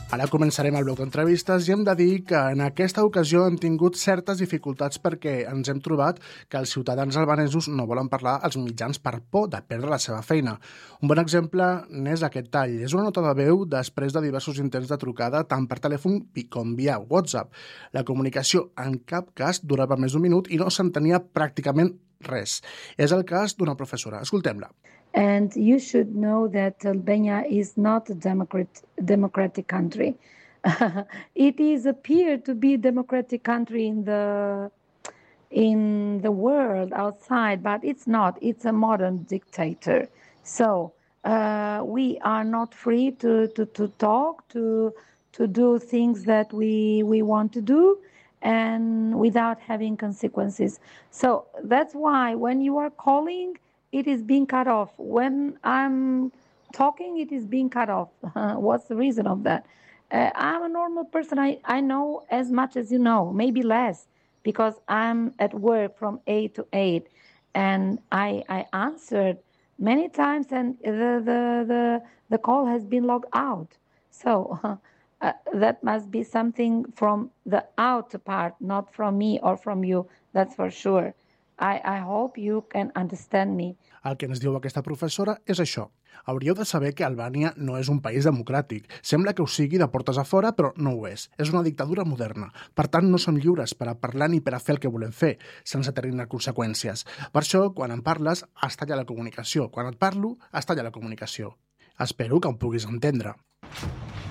Ara començarem el bloc d'entrevistes i hem de dir que en aquesta ocasió hem tingut certes dificultats perquè ens hem trobat que els ciutadans albanesos no volen parlar als mitjans per por de perdre la seva feina. Un bon exemple n'és aquest tall. És una nota de veu després de diversos intents de trucada tant per telèfon com via WhatsApp. La comunicació en cap cas durava més d'un minut i no s'entenia pràcticament res. És el cas d'una professora. Escoltem-la. And you should know that Albania is not a democratic country. It is appeared to be a democratic country in the world outside, but it's not. It's a modern dictator. So we are not free to talk, to do things that we want to do, and without having consequences. So that's why when you are calling, it is being cut off. When I'm talking, it is being cut off. What's the reason of that? I'm a normal person. I know as much as you know, maybe less, because I'm at work from 8 to 8. And I answered many times, and the call has been logged out. So that must be something from the out part, not from me or from you, that's for sure. I hope you can understand me. El que ens diu aquesta professora és això. Hauríeu de saber que Albània no és un país democràtic. Sembla que ho sigui de portes a fora, però no ho és. És una dictadura moderna. Per tant, no som lliures per a parlar ni per a fer el que volem fer, sense tenir conseqüències. Per això, quan em parles, es talla la comunicació. Quan et parlo, es talla la comunicació. Espero que em puguis entendre.